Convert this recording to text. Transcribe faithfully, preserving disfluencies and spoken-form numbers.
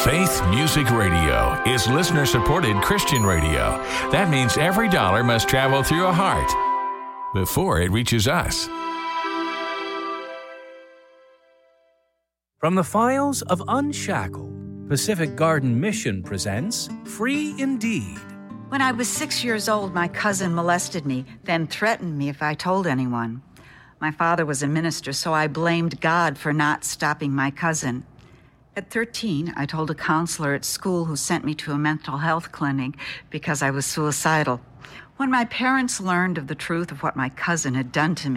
Faith Music Radio is listener-supported Christian radio. That means every dollar must travel through a heart before it reaches us. From the files of Unshackled, Pacific Garden Mission presents Free Indeed. When I was six years old, my cousin molested me, then threatened me if I told anyone. My father was a minister, so I blamed God for not stopping my cousin. At thirteen, I told a counselor at school who sent me to a mental health clinic because I was suicidal. When my parents learned of the truth of what my cousin had done to me,